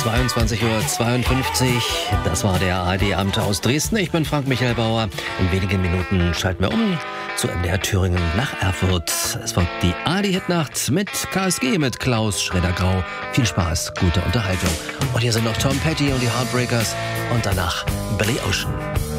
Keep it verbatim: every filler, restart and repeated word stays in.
zweiundzwanzig Uhr zweiundfünfzig, das war der A R D-Abend aus Dresden. Ich bin Frank Michael Bauer. In wenigen Minuten schalten wir um zu M D R Thüringen nach Erfurt. Es folgt die A R D-Hitnacht mit K S G, mit Klaus Schroeder-Grau. Viel Spaß, gute Unterhaltung. Und hier sind noch Tom Petty und die Heartbreakers und danach Billy Ocean.